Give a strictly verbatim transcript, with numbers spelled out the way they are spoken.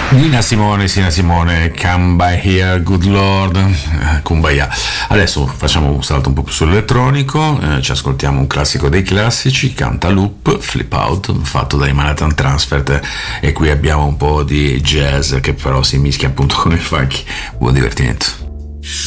Nina Simone, Sina Simone, Come By Here, Good Lord, eh, Kumbaya. Adesso facciamo un salto un po' più sull'elettronico, eh, ci ascoltiamo un classico dei classici, Cantaloupe, Flip Out, fatto dai Manhattan Transfer, e qui abbiamo un po' di jazz che però si mischia appunto con il funky, buon divertimento.